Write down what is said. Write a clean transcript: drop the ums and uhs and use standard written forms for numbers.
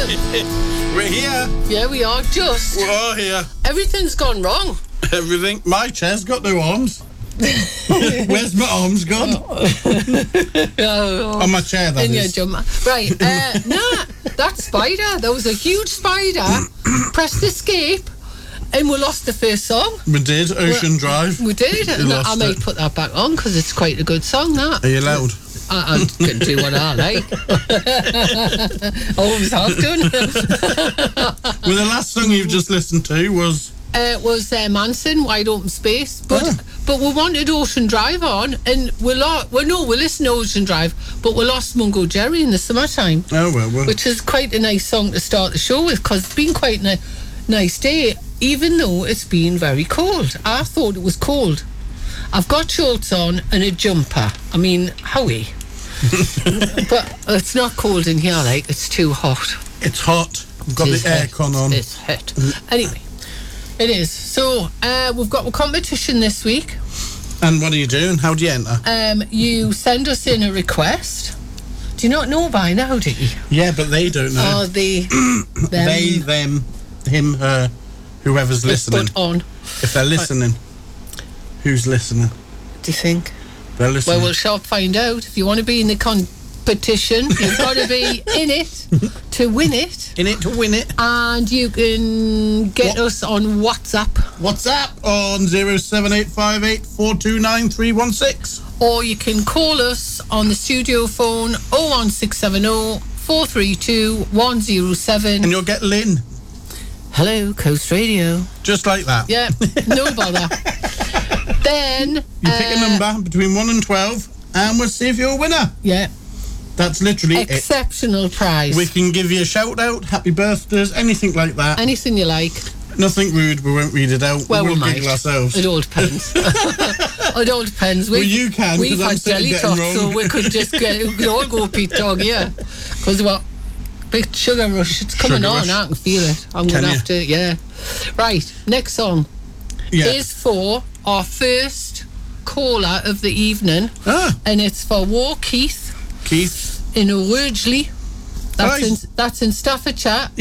We're here. Yeah, we are just. We're here. Everything's gone wrong. Everything. My chair's got no arms. Where's my arms gone? On my chair, that in is. your jumper. Right, that spider, there was a huge spider, pressed escape, and we lost the first song. We did, Ocean Drive. We did. You And lost I might it. put that back on because it's quite a good song, that. Are you loud? I can do what I like. Always have done. Well, the last song you've just listened to was... It was Manson, Wide Open Space, but we wanted Ocean Drive on, and we listened to Ocean Drive, but we lost Mungo Jerry in the summertime. Oh, well. Which is quite a nice song to start the show with, because it's been quite a nice day, even though it's been very cold. I thought it was cold. I've got shorts on and a jumper. I mean, howie. But it's not cold in here, like, it's too hot. It's hot. We've got the aircon on. It's hot. Anyway, it is. So, we've got a competition this week. And what are you doing? How do you enter? You send us in a request. Do you not know by now, do you? Yeah, but they don't know. Oh, them. They, them, him, her, whoever's listening. Put on. If they're listening, who's listening? Do you think? They're listening. Well, we'll shall find out. If you want to be in the competition, you've got to be in it to win it. In it to win it. And you can get us on WhatsApp. WhatsApp on 07858429316. Or you can call us on the studio phone 01670 432 107. And you'll get Lynn. Hello, Coast Radio. Just like that. Yeah, no bother. Then You pick a number between 1 and 12 and we'll see if you're a winner. Yeah. That's literally Exceptional prize. We can give you a shout out, happy birthdays, anything like that. Anything you like. Nothing rude, we won't read it out. Well, we we'll might. giggle ourselves. It all depends. It all depends. Well, you can, We've 'cause I'm had sitting jelly getting tots, wrong. so we could just we could all go Pete Dog here. Because what? Big sugar rush. It's coming Sugar on. rush. I can feel it. I'm going to have to, yeah. Right, next song is for our first caller of the evening. And it's for War Keith. Keith. In Ridgely. Nice. That's in Staffordshire.